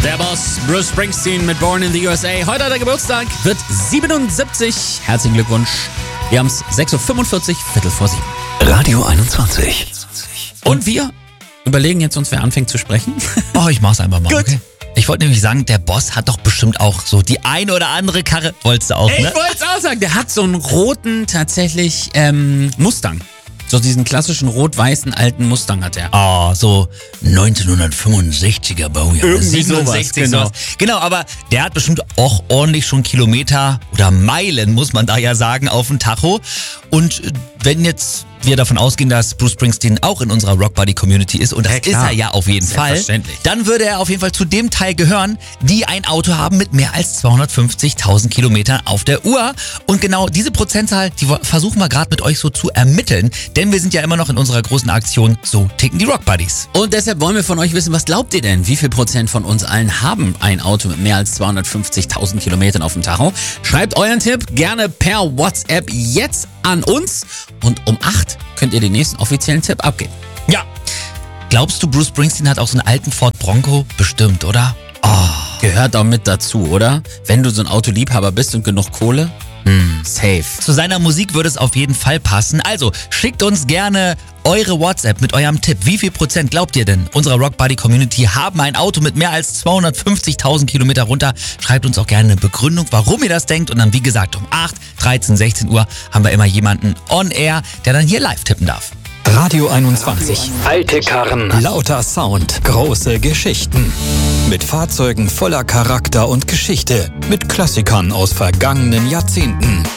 Der Boss Bruce Springsteen mit Born in the USA. Heute hat er Geburtstag, wird 77. Herzlichen Glückwunsch. Wir haben es 6.45 Uhr, Viertel vor 7. Radio 21. Und wir überlegen jetzt uns, wer anfängt zu sprechen. Oh, ich mach's einfach mal. Gut. Okay? Ich wollte nämlich sagen, der Boss hat doch bestimmt auch so die eine oder andere Karre. Wolltest du auch, ne? Ich wollte es auch sagen. Der hat so einen roten, tatsächlich, Mustang. So diesen klassischen rot-weißen alten Mustang hat er. Oh, so 1965er Baujahr. Irgendwie sowas, genau. Genau, aber der hat bestimmt auch ordentlich schon Kilometer oder Meilen, muss man da ja sagen, auf dem Tacho. Und wenn jetzt wir davon ausgehen, dass Bruce Springsteen auch in unserer Rockbuddy-Community ist, und das ist er ja auf jeden Fall, dann würde er auf jeden Fall zu dem Teil gehören, die ein Auto haben mit mehr als 250.000 Kilometern auf der Uhr. Und genau diese Prozentzahl, die versuchen wir gerade mit euch so zu ermitteln, denn wir sind ja immer noch in unserer großen Aktion So ticken die Rockbuddies. Und deshalb wollen wir von euch wissen, was glaubt ihr denn? Wie viel Prozent von uns allen haben ein Auto mit mehr als 250.000 Kilometern auf dem Tacho? Schreibt euren Tipp gerne per WhatsApp jetzt an uns und um 8 könnt ihr den nächsten offiziellen Tipp abgeben. Ja. Glaubst du, Bruce Springsteen hat auch so einen alten Ford Bronco? Bestimmt, oder? Oh, gehört auch mit dazu, oder? Wenn du so ein Autoliebhaber bist und genug Kohle, safe. Zu seiner Musik würde es auf jeden Fall passen. Also schickt uns gerne eure WhatsApp mit eurem Tipp. Wie viel Prozent glaubt ihr denn, unserer Rockbuddy-Community haben ein Auto mit mehr als 250.000 Kilometer runter? Schreibt uns auch gerne eine Begründung, warum ihr das denkt. Und dann, wie gesagt, um 8, 13, 16 Uhr haben wir immer jemanden on air, der dann hier live tippen darf. Radio 21. Alte Karren. Lauter Sound. Große Geschichten. Mit Fahrzeugen voller Charakter und Geschichte. Mit Klassikern aus vergangenen Jahrzehnten.